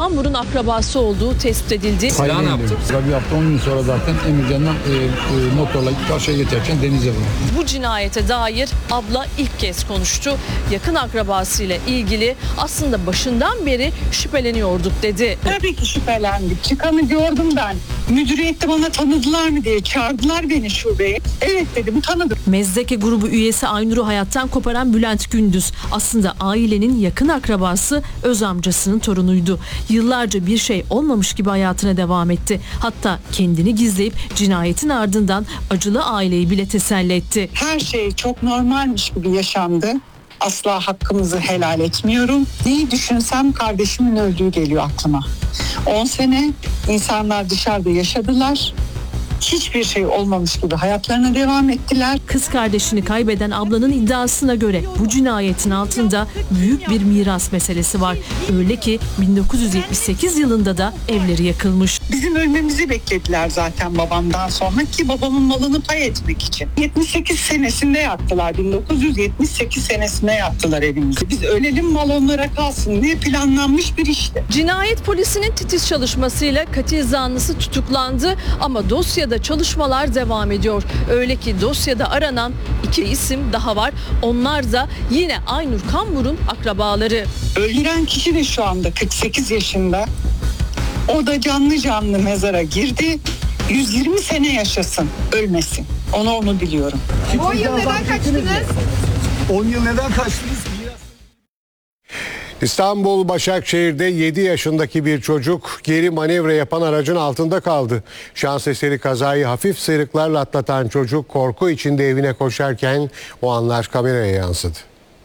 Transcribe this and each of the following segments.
Kambur'un akrabası olduğu tespit edildi. Silah ne yaptı? Bir hafta 10 gün sonra zaten Emircan'dan motorla karşıya geçerken denize vurdu. Bu cinayete dair abla ilk kez konuştu. Yakın akrabasıyla ilgili aslında başından beri şüpheleniyorduk dedi. Tabii ki şüphelendik. Çıkanı gördüm ben. Müdüriyette bana tanıdılar mı diye çağırdılar beni şubeye. Evet dedim, tanıdım. Mezdeke grubu üyesi Aynur'u hayattan koparan Bülent Gündüz aslında ailenin yakın akrabası, öz amcasının torunuydu. Yıllarca bir şey olmamış gibi hayatına devam etti. Hatta kendini gizleyip cinayetin ardından acılı aileyi bile teselli etti. Her şey çok normalmiş gibi yaşandı. Asla hakkımızı helal etmiyorum. Neyi düşünsem kardeşimin öldüğü geliyor aklıma. 10 sene insanlar dışarıda yaşadılar. Hiçbir şey olmamış gibi hayatlarına devam ettiler. Kız kardeşini kaybeden ablanın iddiasına göre bu cinayetin altında büyük bir miras meselesi var. Öyle ki 1978 yılında da evleri yakılmış. Bizim ölmemizi beklediler zaten babamdan sonra ki babamın malını pay etmek için. 78 senesinde yaktılar. 1978 senesinde yaktılar evimizi. Biz ölelim, mal onlara kalsın diye planlanmış bir işti. Cinayet polisinin titiz çalışmasıyla katil zanlısı tutuklandı ama dosyada çalışmalar devam ediyor. Öyle ki dosyada aranan 2 isim daha var. Onlar da yine Aynur Kambur'un akrabaları. Öldüren kişi de şu anda 48 yaşında. O da canlı canlı mezara girdi. 120 sene yaşasın, ölmesin. Onu diliyorum. 10 yıl neden kaçtınız? 10 yıl neden kaçtınız? İstanbul Başakşehir'de 7 yaşındaki bir çocuk geri manevra yapan aracın altında kaldı. Şans eseri kazayı hafif sıyrıklarla atlatan çocuk korku içinde evine koşarken o anlar kameraya yansıdı.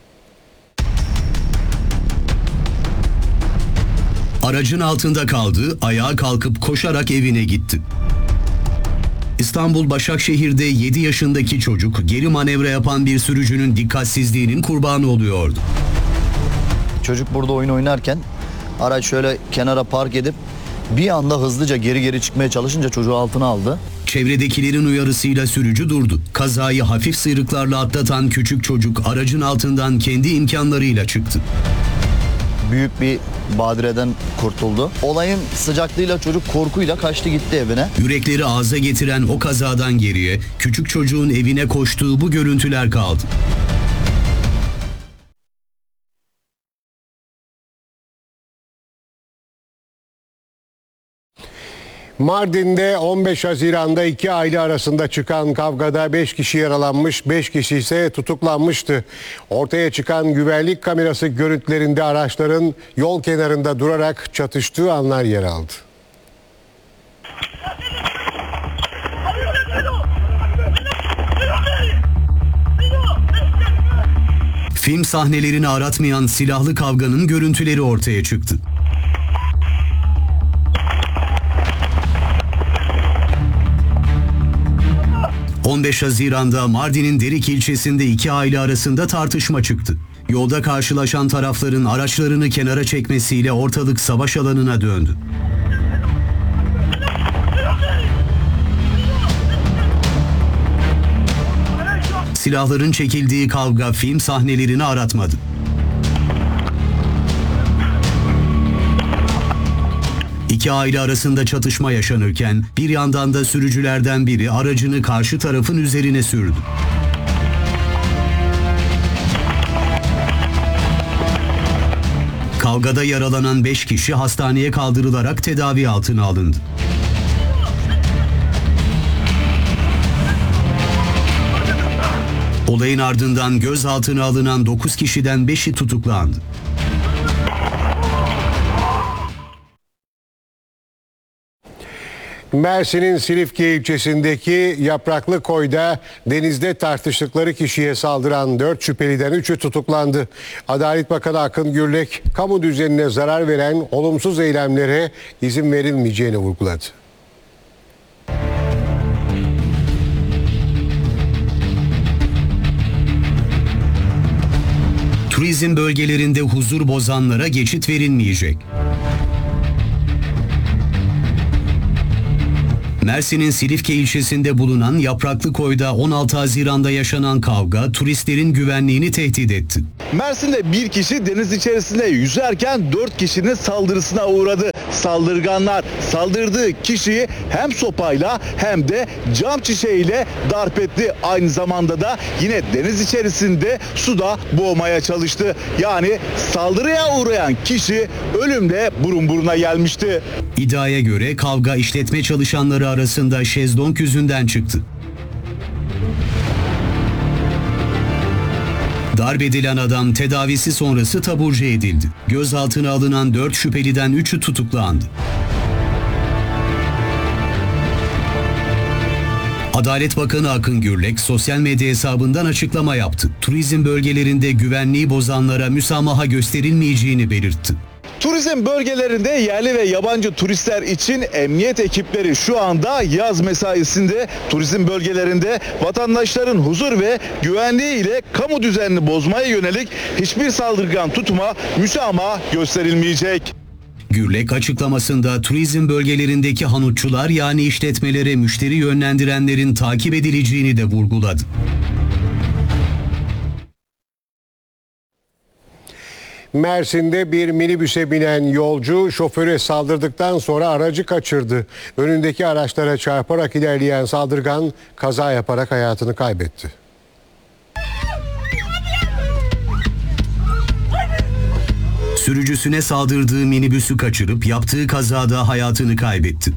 Aracın altında kaldı, ayağa kalkıp koşarak evine gitti. İstanbul Başakşehir'de 7 yaşındaki çocuk geri manevra yapan bir sürücünün dikkatsizliğinin kurbanı oluyordu. Çocuk burada oyun oynarken araç şöyle kenara park edip bir anda hızlıca geri çıkmaya çalışınca çocuğu altına aldı. Çevredekilerin uyarısıyla sürücü durdu. Kazayı hafif sıyrıklarla atlatan küçük çocuk aracın altından kendi imkanlarıyla çıktı. Büyük bir badireden kurtuldu. Olayın sıcaklığıyla çocuk korkuyla kaçtı gitti evine. Yürekleri ağza getiren o kazadan geriye küçük çocuğun evine koştuğu bu görüntüler kaldı. Mardin'de 15 Haziran'da 2 aile arasında çıkan kavgada 5 kişi yaralanmış, 5 kişi ise tutuklanmıştı. Ortaya çıkan güvenlik kamerası görüntülerinde araçların yol kenarında durarak çatıştığı anlar yer aldı. Film sahnelerini aratmayan silahlı kavganın görüntüleri ortaya çıktı. ...15 Haziran'da Mardin'in Derik ilçesinde 2 aile arasında tartışma çıktı. Yolda karşılaşan tarafların araçlarını kenara çekmesiyle ortalık savaş alanına döndü. Silahların çekildiği kavga film sahnelerini aratmadı. İki aile arasında çatışma yaşanırken bir yandan da sürücülerden biri aracını karşı tarafın üzerine sürdü. Kavgada yaralanan 5 kişi hastaneye kaldırılarak tedavi altına alındı. Olayın ardından gözaltına alınan 9 kişiden 5'i tutuklandı. Mersin'in Silifke ilçesindeki Yapraklıkoy'da denizde tartıştıkları kişiye saldıran 4 şüpheliden 3'ü tutuklandı. Adalet Bakanı Akın Gürlek, kamu düzenine zarar veren olumsuz eylemlere izin verilmeyeceğini vurguladı. Turizm bölgelerinde huzur bozanlara geçit verilmeyecek. Mersin'in Silifke ilçesinde bulunan Yapraklıkoy'da 16 Haziran'da yaşanan kavga turistlerin güvenliğini tehdit etti. Mersin'de bir kişi deniz içerisinde yüzerken 4 kişinin saldırısına uğradı. saldırganlar saldırdığı kişiyi hem sopayla hem de cam şişeyle darp etti. Aynı zamanda da yine deniz içerisinde suda boğmaya çalıştı. Yani saldırıya uğrayan kişi ölümle burun buruna gelmişti. İddiaya göre kavga işletme çalışanları arasında şezlong yüzünden çıktı. Darp edilen adam tedavisi sonrası taburcu edildi. Gözaltına alınan 4 şüpheliden 3'ü tutuklandı. Adalet Bakanı Akın Gürlek sosyal medya hesabından açıklama yaptı. Turizm bölgelerinde güvenliği bozanlara müsamaha gösterilmeyeceğini belirtti. Turizm bölgelerinde yerli ve yabancı turistler için emniyet ekipleri şu anda yaz mesaisinde. Turizm bölgelerinde vatandaşların huzur ve güvenliği ile kamu düzenini bozmaya yönelik hiçbir saldırgan tutuma müsamaha gösterilmeyecek. Gürlek açıklamasında turizm bölgelerindeki hanutçular yani işletmelere müşteri yönlendirenlerin takip edileceğini de vurguladı. Mersin'de bir minibüse binen yolcu şoföre saldırdıktan sonra aracı kaçırdı. Önündeki araçlara çarparak ilerleyen saldırgan kaza yaparak hayatını kaybetti. Sürücüsüne saldırdığı minibüsü kaçırıp yaptığı kazada hayatını kaybetti.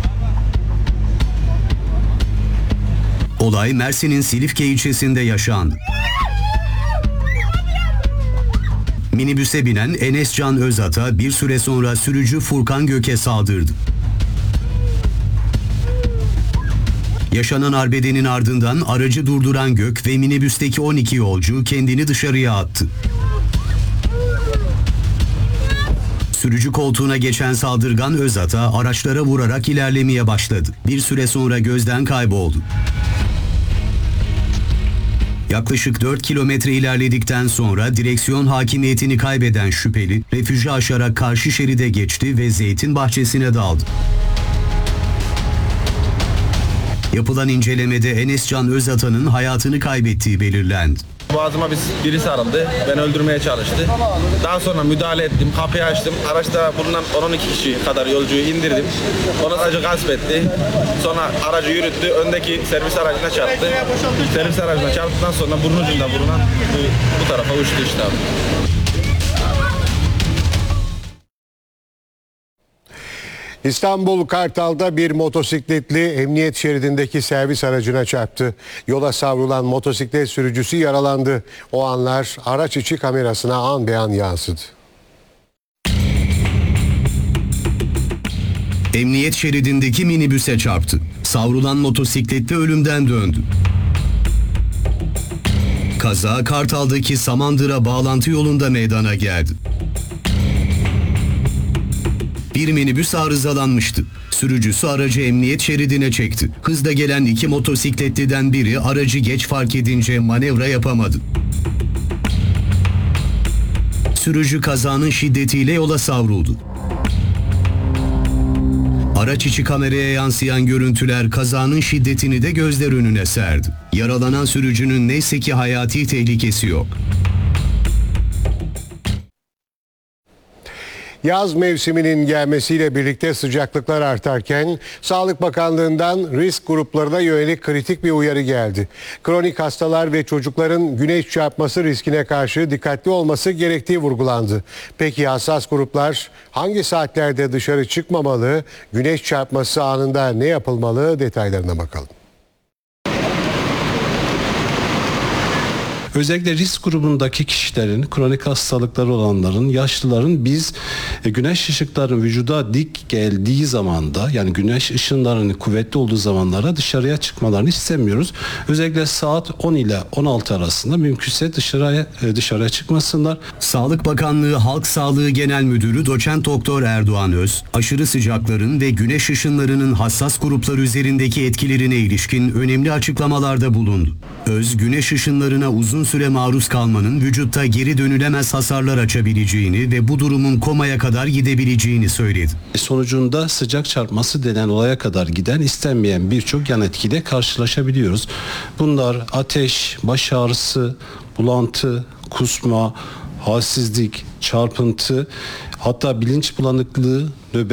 Olay Mersin'in Silifke ilçesinde yaşandı. Minibüse binen Enes Can Özat'a bir süre sonra sürücü Furkan Gök'e saldırdı. Yaşanan arbedenin ardından aracı durduran Gök ve minibüsteki 12 yolcu kendini dışarıya attı. Sürücü koltuğuna geçen saldırgan Özat'a araçlara vurarak ilerlemeye başladı. Bir süre sonra gözden kayboldu. Yaklaşık 4 kilometre ilerledikten sonra direksiyon hakimiyetini kaybeden şüpheli refüjü aşarak karşı şeride geçti ve zeytin bahçesine daldı. Yapılan incelemede Enes Can Özat'ın hayatını kaybettiği belirlendi. Boğazıma birisi sarıldı. Beni öldürmeye çalıştı. Daha sonra müdahale ettim. Kapıyı açtım. Araçta bulunan 10-12 kişi kadar yolcuyu indirdim. Onu aracı gasp etti. Sonra aracı yürüttü. Öndeki servis aracına çarptı. Servis aracına çarptıktan sonra burun ucunda bulunan bu tarafa uçtu işte abi. İstanbul Kartal'da bir motosikletli emniyet şeridindeki servis aracına çarptı. Yola savrulan motosiklet sürücüsü yaralandı. O anlar araç içi kamerasına an be an yansıdı. Emniyet şeridindeki minibüse çarptı. Savrulan motosikletli ölümden döndü. Kaza Kartal'daki Samandıra bağlantı yolunda meydana geldi. Bir minibüs arızalanmıştı. Sürücüsü aracı emniyet şeridine çekti. Hızla gelen 2 motosikletliden biri aracı geç fark edince manevra yapamadı. Sürücü kazanın şiddetiyle yola savruldu. Araç içi kameraya yansıyan görüntüler kazanın şiddetini de gözler önüne serdi. Yaralanan sürücünün neyse ki hayati tehlikesi yok. Yaz mevsiminin gelmesiyle birlikte sıcaklıklar artarken Sağlık Bakanlığı'ndan risk gruplarına yönelik kritik bir uyarı geldi. Kronik hastalar ve çocukların güneş çarpması riskine karşı dikkatli olması gerektiği vurgulandı. Peki hassas gruplar hangi saatlerde dışarı çıkmamalı, güneş çarpması anında ne yapılmalı, detaylarına bakalım. Özellikle risk grubundaki kişilerin, kronik hastalıkları olanların, yaşlıların biz güneş ışıklarının vücuda dik geldiği zamanda, yani güneş ışınlarının kuvvetli olduğu zamanlara dışarıya çıkmalarını istemiyoruz. Özellikle saat 10 ile 16 arasında mümkünse dışarıya çıkmasınlar. Sağlık Bakanlığı Halk Sağlığı Genel Müdürü Doçent Doktor Erdoğan Öz, aşırı sıcakların ve güneş ışınlarının hassas gruplar üzerindeki etkilerine ilişkin önemli açıklamalarda bulundu. Öz, güneş ışınlarına uzun süre maruz kalmanın vücutta geri dönülemez hasarlar açabileceğini ve bu durumun komaya kadar gidebileceğini söyledi. Sonucunda sıcak çarpması denen olaya kadar giden istenmeyen birçok yan etkiyle karşılaşabiliyoruz. Bunlar ateş, baş ağrısı, bulantı, kusma, halsizlik, çarpıntı, hatta bilinç bulanıklığı, nöbet